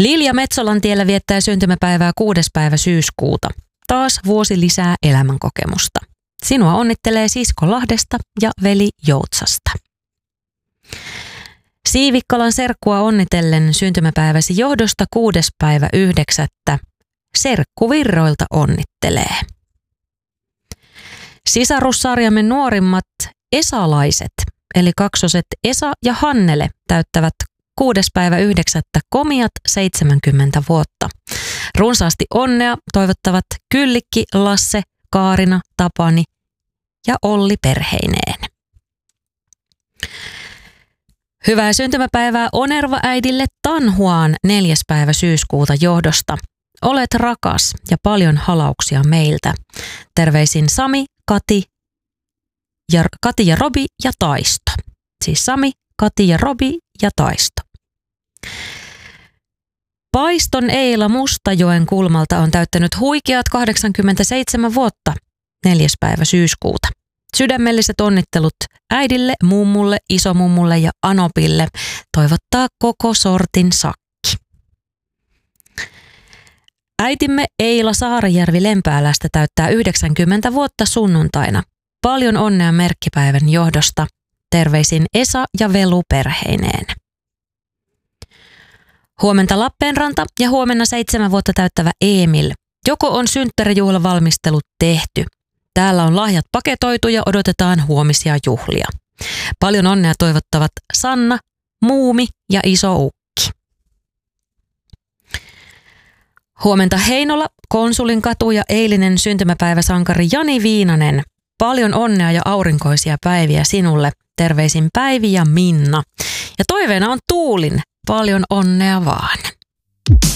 Lilja Metsolantiellä viettää syntymäpäivää 6. päivä syyskuuta. Taas vuosi lisää elämänkokemusta. Sinua onnittelee sisko Lahdesta ja veli Joutsasta. Siivikkalan serkkua onnitellen syntymäpäiväsi johdosta 6. päivä 9. Serkku Virroilta onnittelee. Sisarussarjamme nuorimmat esalaiset, eli kaksoset Esa ja Hannele, täyttävät 6. päivä 9. komiat 70 vuotta. Runsaasti onnea toivottavat Kyllikki, Lasse, Kaarina, Tapani ja Olli perheineen. Hyvää syntymäpäivää Onerva-äidille Tanhuaan 4. päivä syyskuuta johdosta. Olet rakas ja paljon halauksia meiltä. Terveisin Sami, Kati ja Robi ja Taisto. Siis Sami, Kati ja Robi ja Taisto. Paiston Eila Mustajoen kulmalta on täyttänyt huikeat 87 vuotta 4. päivä syyskuuta. Sydämelliset onnittelut äidille, mummulle, isomummulle ja Anopille toivottaa koko sortin sakki. Äitimme Eila Saarijärvi Lempäälästä täyttää 90 vuotta sunnuntaina. Paljon onnea merkkipäivän johdosta. Terveisin Esa ja Velu perheineen. Huomenta Lappeenranta ja huomenna 7 vuotta täyttävä Emil. Joko on synttärijuhlavalmistelut tehty? Täällä on lahjat paketoitu ja odotetaan huomisia juhlia. Paljon onnea toivottavat Sanna, Muumi ja Iso Ukki. Huomenta Heinola, Konsulin katu ja eilinen syntymäpäiväsankari Jani Viinanen. Paljon onnea ja aurinkoisia päiviä sinulle. Terveisin Päivi ja Minna. Ja toiveena on Tuulin. Paljon onnea vaan.